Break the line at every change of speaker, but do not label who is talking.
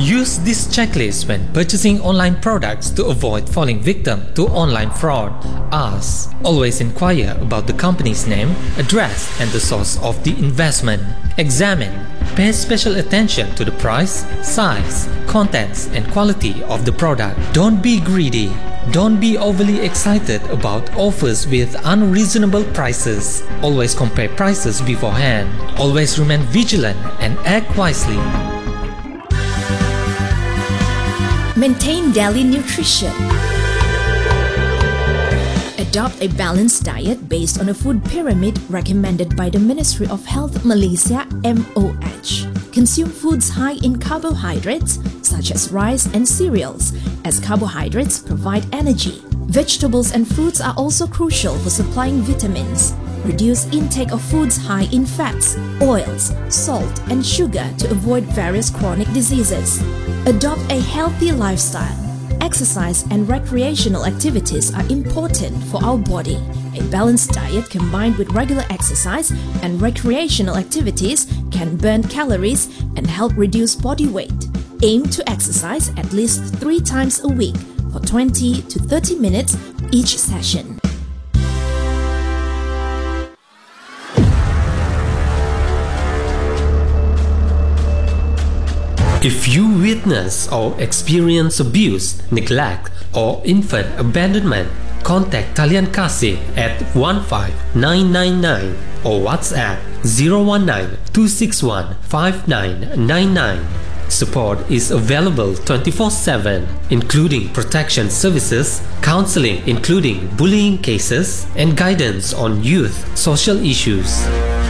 Use this checklist when purchasing online products to avoid falling victim to online fraud. Ask. Always inquire about the company's name, address, and the source of the investment. Examine. Pay special attention to the price, size, contents, and quality of the product. Don't be greedy. Don't be overly excited about offers with unreasonable prices. Always compare prices beforehand. Always remain vigilant and act wisely.
Maintain daily nutrition. Adopt a balanced diet based on a food pyramid recommended by the Ministry of Health Malaysia (MOH). Consume foods high in carbohydrates such as rice and cereals, as carbohydrates provide energy. Vegetables and fruits are also crucial for supplying vitamins. Reduce intake of foods high in fats, oils, salt, and sugar to avoid various chronic diseases. Adopt a healthy lifestyle. Exercise and recreational activities are important for our body. A balanced diet combined with regular exercise and recreational activities can burn calories and help reduce body weight. Aim to exercise at least 3 times a week for 20 to 30 minutes each session.
If you witness or experience abuse, neglect, or infant abandonment, contact Talian Kasih at 15999 or WhatsApp 019-261-5999. Support is available 24/7, including protection services, counseling including bullying cases, and guidance on youth social issues.